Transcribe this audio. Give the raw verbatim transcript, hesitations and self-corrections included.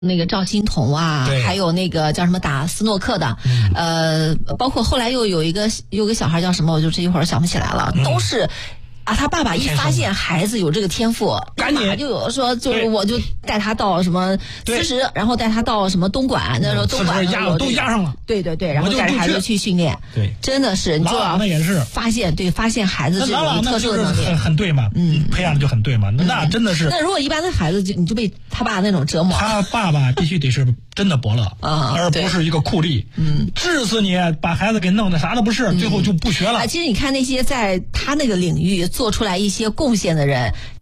那个赵欣彤啊，还有那个叫什么打斯诺克的，嗯、呃，包括后来又有一个有个小孩叫什么，我就这一会儿想不起来了，嗯、都是。啊，他爸爸一发现孩子有这个天赋， 赶紧就有说，就是我就带他到什么磁石，然后带他到什么东莞，那时候东莞压都压上了， 对对对，然后带着孩子去训练， 对， 真的是，你就那也是发现对发现孩子这种特殊的能力， 很很对嘛，嗯，培养的就很对嘛，那真的是。 那如果一般的孩子就你就被他爸那种折磨， 他爸爸必须得是真的伯乐啊，而不是一个酷吏，嗯，治死你，把孩子给弄得啥都不是，最后就不学了。 其实你看那些在他那个领域做出来一些贡献的人，